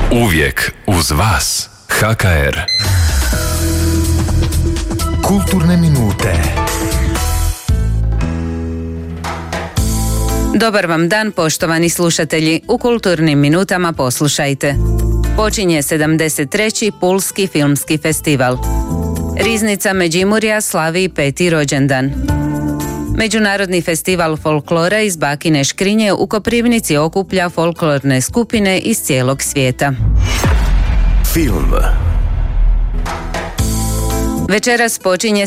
Uvijek uz vas. HKR. Kulturne minute. Dobar vam dan, poštovani slušatelji. U kulturnim minutama poslušajte. Počinje 73. Pulski filmski festival. Riznica Međimurja slavi 5. rođendan. Međunarodni festival folklora iz Bakine Škrinje u Koprivnici okuplja folklorne skupine iz cijelog svijeta. Film. Večeras počinje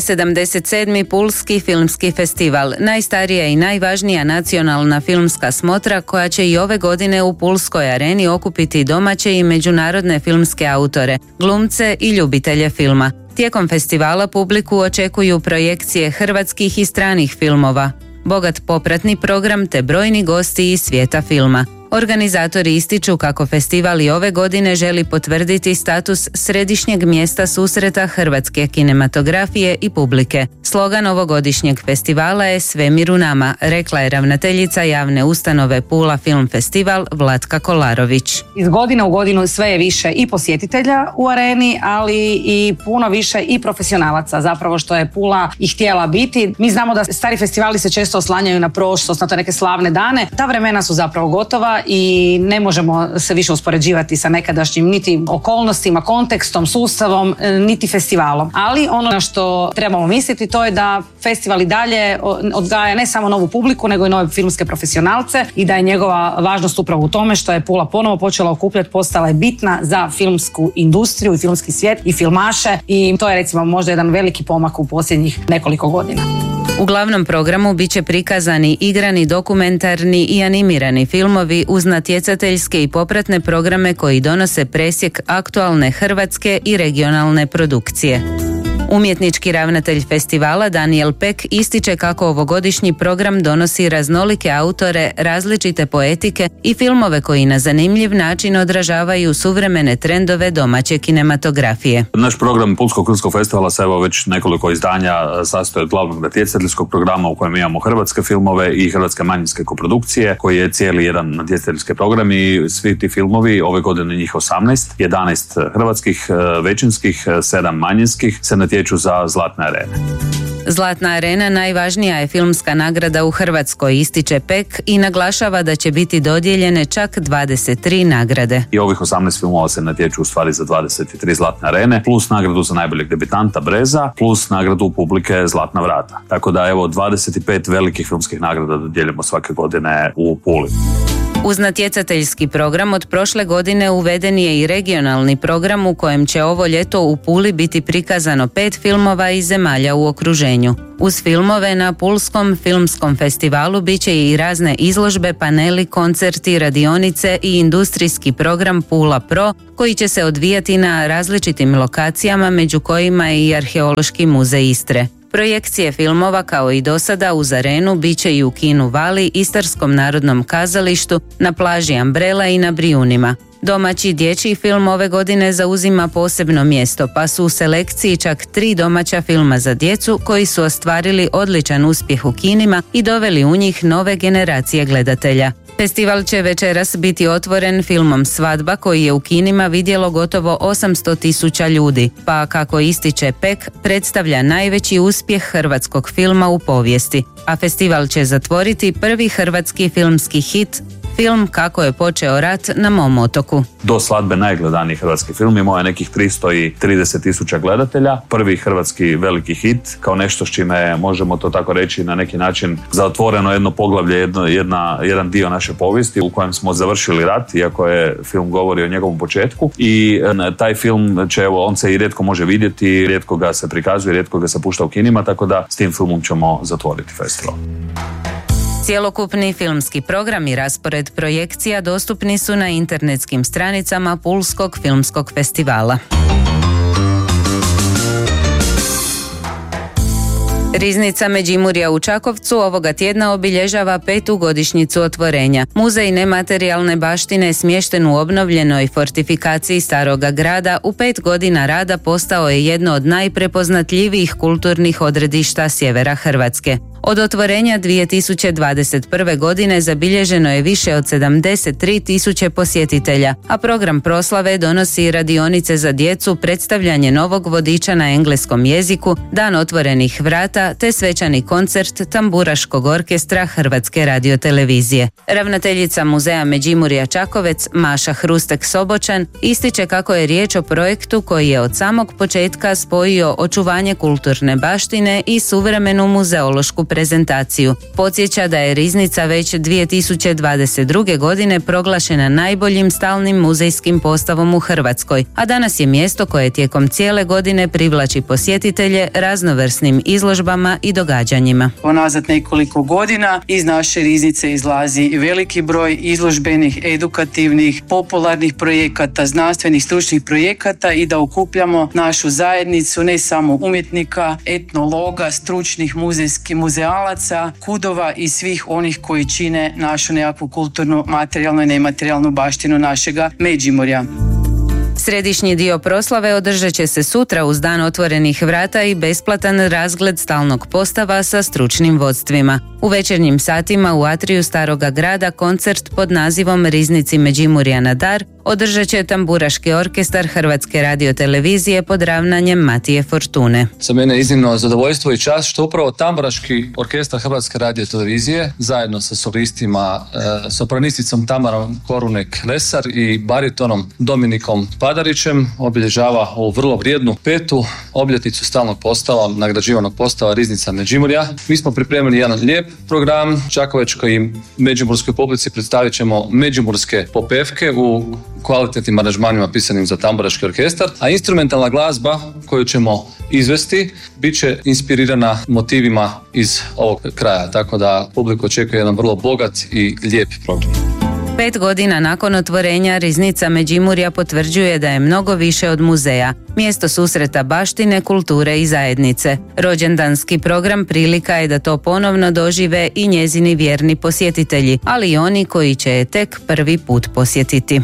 77. Pulski filmski festival, najstarija i najvažnija nacionalna filmska smotra koja će i ove godine u Pulskoj areni okupiti domaće i međunarodne filmske autore, glumce i ljubitelje filma. Tijekom festivala publiku očekuju projekcije hrvatskih i stranih filmova, bogat popratni program te brojni gosti iz svijeta filma. Organizatori ističu kako festival i ove godine želi potvrditi status središnjeg mjesta susreta hrvatske kinematografije i publike. Slogan ovogodišnjeg festivala je Svemir u nama, rekla je ravnateljica javne ustanove Pula Film Festival Vlatka Kolarović. Iz godine u godinu sve je više i posjetitelja u areni, ali i puno više i profesionalaca, zapravo što je Pula i htjela biti. Mi znamo da stari festivali se često oslanjaju na prošlost, na to neke slavne dane. Ta vremena su zapravo gotova i ne možemo se više uspoređivati sa nekadašnjim niti okolnostima, kontekstom, sustavom, niti festivalom. Ali ono na što trebamo misliti to je da festival i dalje odgaja ne samo novu publiku, nego i nove filmske profesionalce i da je njegova važnost upravo u tome što je Pula ponovo počela okupljati, postala je bitna za filmsku industriju i filmski svijet i filmaše i to je recimo možda jedan veliki pomak u posljednjih nekoliko godina. U glavnom programu bit će prikazani igrani, dokumentarni i animirani filmovi uz natjecateljske i popratne programe koji donose presjek aktualne hrvatske i regionalne produkcije. Umjetnički ravnatelj festivala Daniel Pek ističe kako ovogodišnji program donosi raznolike autore, različite poetike i filmove koji na zanimljiv način odražavaju suvremene trendove domaće kinematografije. Naš program Pulskog filmskog festivala se evo već nekoliko izdanja sastoji od glavnog natjecateljskog programa u kojem imamo hrvatske filmove i hrvatske manjinske koprodukcije, koji je cijeli jedan natjecateljski program i svi ti filmovi, ove godine njih 18, 11 hrvatskih većinskih, 7 manjinskih se natječu za Zlatne arene. Zlatna arena najvažnija je filmska nagrada u Hrvatskoj, ističe Pek i naglašava da će biti dodijeljene čak 23 nagrade. I ovih 18 filmova se natječu u stvari za 23 Zlatne arene, plus nagradu za najboljeg debitanta Breza, plus nagradu publike Zlatna vrata. Tako da evo 25 velikih filmskih nagrada dodijeljujemo svake godine u Puli. Uz natjecateljski program od prošle godine uveden je i regionalni program u kojem će ovo ljeto u Puli biti prikazano 5 filmova iz zemalja u okruženju. Uz filmove na Pulskom filmskom festivalu bit će i razne izložbe, paneli, koncerti, radionice i industrijski program Pula Pro koji će se odvijati na različitim lokacijama, među kojima je i Arheološki muzej Istre. Projekcije filmova kao i dosada uz arenu bit će i u kinu Vali, Istarskom narodnom kazalištu, na plaži Ambrela i na Brijunima. Domaći dječji film ove godine zauzima posebno mjesto, pa su u selekciji čak 3 domaća filma za djecu koji su ostvarili odličan uspjeh u kinima i doveli u njih nove generacije gledatelja. Festival će večeras biti otvoren filmom Svadba koji je u kinima vidjelo gotovo 800.000 ljudi, pa kako ističe Pek, predstavlja najveći uspjeh hrvatskog filma u povijesti. A festival će zatvoriti prvi hrvatski filmski hit, film Kako je počeo rat na mom otoku. Do Svadbe najgledaniji hrvatski film, imao je nekih 330.000 gledatelja. Prvi hrvatski veliki hit, kao nešto s čime možemo to tako reći na neki način zatvoreno jedno poglavlje, jedan dio naše povijesti u kojem smo završili rat, iako je film govori o njegovom početku. I taj film on se i rijetko može vidjeti, rijetko ga se prikazuje, rijetko ga se pušta u kinima, tako da s tim filmom ćemo zatvoriti festival. Cjelokupni filmski program i raspored projekcija dostupni su na internetskim stranicama Pulskog filmskog festivala. Riznica Međimurja u Čakovcu ovoga tjedna obilježava 5. godišnjicu otvorenja. Muzej nematerijalne baštine smješten u obnovljenoj fortifikaciji Staroga grada u 5 godina rada postao je jedno od najprepoznatljivijih kulturnih odredišta sjevera Hrvatske. Od otvorenja 2021. godine zabilježeno je više od 73.000 posjetitelja, a program proslave donosi radionice za djecu, predstavljanje novog vodiča na engleskom jeziku, dan otvorenih vrata te svečani koncert Tamburaškog orkestra Hrvatske radiotelevizije. Ravnateljica Muzeja Međimurja Čakovec Maša Hrustek-Sobočan ističe kako je riječ o projektu koji je od samog početka spojio očuvanje kulturne baštine i suvremenu muzeološku prezentaciju. Podsjeća da je Riznica već 2022. godine proglašena najboljim stalnim muzejskim postavom u Hrvatskoj, a danas je mjesto koje tijekom cijele godine privlači posjetitelje raznovrsnim izložbama i događanjima. Unazad nekoliko godina iz naše Riznice izlazi veliki broj izložbenih, edukativnih, popularnih projekata, znanstvenih, stručnih projekata i da okupljamo našu zajednicu ne samo umjetnika, etnologa, stručnih muzejskih muzealaca, kudova i svih onih koji čine našu nekakvu kulturnu, materijalnu i nematerijalnu baštinu našega Međimurja. Središnji dio proslave održat će se sutra uz dan otvorenih vrata i besplatan razgled stalnog postava sa stručnim vodstvima. U večernjim satima u atriju Staroga grada koncert pod nazivom Riznici Međimurja na dar održat će Tamburaški orkestar Hrvatske radiotelevizije pod ravnanjem Matije Fortune. Za mene je iznimno zadovoljstvo i čast što upravo Tamburaški orkestar Hrvatske radiotelevizije zajedno sa solistima, sopranisticom Tamarom Korunek-Lesar i baritonom Dominikom Padarićem obilježava ovu vrlo vrijednu 5. obljetnicu stalnog postava, nagrađivanog postava Riznica Međimurja. Mi smo pripremili jedan lijep program. Čakovečkoj i međimurskoj publici predstavit ćemo međimurske popevke u kvalitetnim aranžmanima pisanim za Tamburaški orkestar, a instrumentalna glazba koju ćemo izvesti bit će inspirirana motivima iz ovog kraja, tako da publiku očekuje jedan vrlo bogat i lijep program. 5 godina nakon otvorenja Riznica Međimurja potvrđuje da je mnogo više od muzeja, mjesto susreta baštine, kulture i zajednice. Rođendanski program prilika je da to ponovno dožive i njezini vjerni posjetitelji, ali i oni koji će je tek prvi put posjetiti.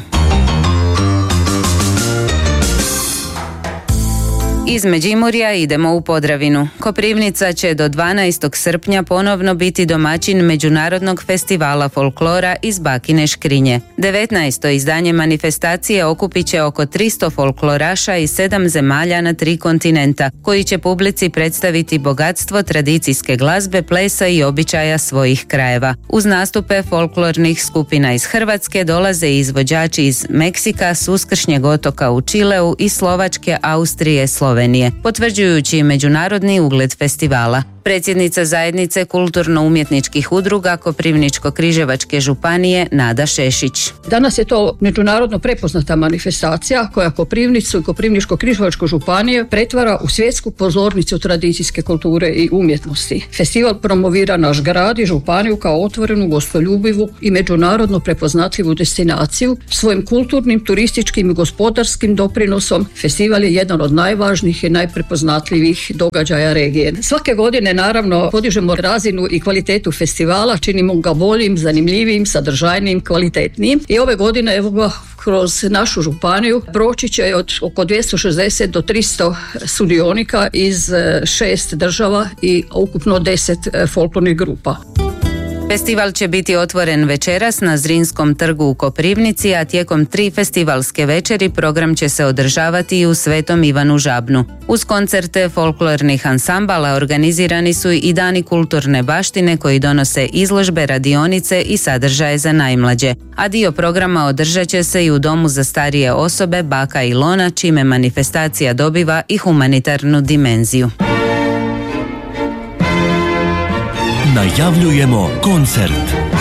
Iz Međimurja idemo u Podravinu. Koprivnica će do 12. srpnja ponovno biti domaćin Međunarodnog festivala folklora iz Bakine Škrinje. 19. izdanje manifestacije okupit će oko 300 folkloraša iz 7 zemalja na 3 kontinenta, koji će publici predstaviti bogatstvo tradicijske glazbe, plesa i običaja svojih krajeva. Uz nastupe folklornih skupina iz Hrvatske dolaze i izvođači iz Meksika, s uskršnjeg otoka u Čileu i Slovačke, Austrije, Slovenije, potvrđujući međunarodni ugled festivala. Predsjednica zajednice kulturno-umjetničkih udruga Koprivničko-križevačke županije Nada Šešić. Danas je to međunarodno prepoznata manifestacija koja Koprivnicu i Koprivničko-križevačku županiju pretvara u svjetsku pozornicu tradicijske kulture i umjetnosti. Festival promovira naš grad i županiju kao otvorenu, gostoljubivu i međunarodno prepoznatljivu destinaciju. Svojim kulturnim, turističkim i gospodarskim doprinosom festival je jedan od najvažnijih i najprepoznatljivih događaja regije. Svake godine naravno podižemo razinu i kvalitetu festivala, činimo ga boljim, zanimljivijim, sadržajnijim, kvalitetnijim. I ove godine evo ga kroz našu županiju proći će od oko 260 do 300 sudionika iz 6 država i ukupno 10 folklornih grupa. Festival će biti otvoren večeras na Zrinskom trgu u Koprivnici, a tijekom 3 festivalske večeri program će se održavati i u Svetom Ivanu Žabnu. Uz koncerte folklornih ansambala organizirani su i dani kulturne baštine koji donose izložbe, radionice i sadržaje za najmlađe, a dio programa održat će se i u Domu za starije osobe Baka Ilona, čime manifestacija dobiva i humanitarnu dimenziju. Najavljujemo koncert.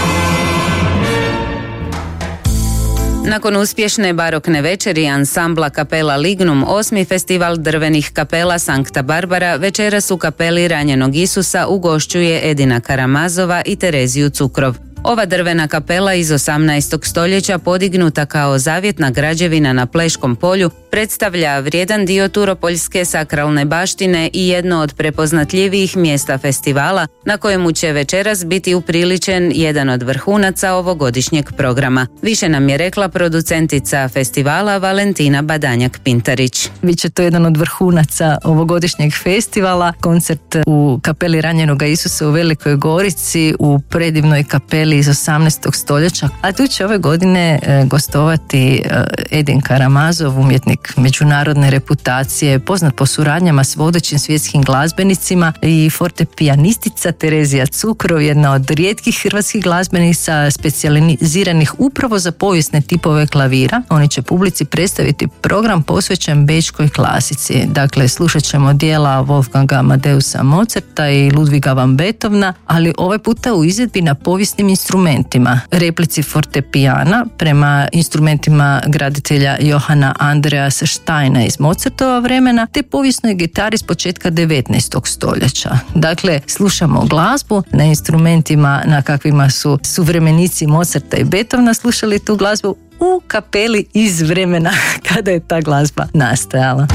Nakon uspješne barokne večeri ansambla Kapela Lignum, 8. festival drvenih kapela Sankta Barbara večeras u kapeli Ranjenog Isusa ugošćuje Edina Karamazova i Tereziju Cukrov. Ova drvena kapela iz 18. stoljeća podignuta kao zavjetna građevina na Pleškom polju predstavlja vrijedan dio turopoljske sakralne baštine i jedno od prepoznatljivijih mjesta festivala na kojemu će večeras biti upriličen jedan od vrhunaca ovogodišnjeg programa. Više nam je rekla producentica festivala Valentina Badanjak-Pintarić. Biće to jedan od vrhunaca ovogodišnjeg festivala, koncert u kapeli Ranjenoga Isusa u Velikoj Gorici, u predivnoj kapeli iz 18. stoljeća. A tu će ove godine gostovati Edin Karamazov, umjetnik međunarodne reputacije, poznat po suradnjama s vodećim svjetskim glazbenicima, i fortepijanistica Terezija Cukrov, jedna od rijetkih hrvatskih glazbenica specijaliziranih upravo za povijesne tipove klavira. Oni će publici predstaviti program posvećen bečkoj klasici. Dakle, slušat ćemo dijela Wolfganga Amadeusa Mozarta i Ludviga van Beethovena, ali ovaj puta u izvedbi na povijesnim instrumentima, replici fortepijana prema instrumentima graditelja Johana Andreasa Steina iz Mozartova vremena, te povijesnoj gitari s početka 19. stoljeća. Dakle, slušamo glazbu na instrumentima na kakvima su suvremenici Mozarta i Beethovena slušali tu glazbu u kapeli iz vremena kada je ta glazba nastajala.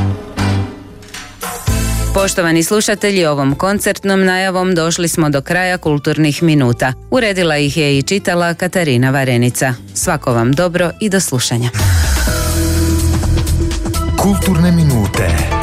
Poštovani slušatelji, ovom koncertnom najavom došli smo do kraja kulturnih minuta. Uredila ih je i čitala Katarina Varenica. Svako vam dobro i do slušanja. Kulturne minute.